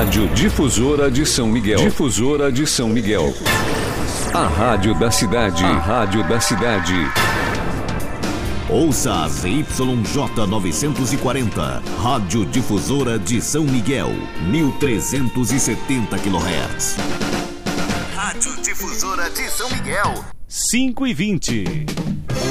Rádio Difusora de São Miguel. Difusora de São Miguel. A rádio da cidade. A rádio da cidade. Ouça a ZYJ 940, Rádio Difusora de São Miguel, 1370 kHz. Rádio Difusora de São Miguel. 5h20.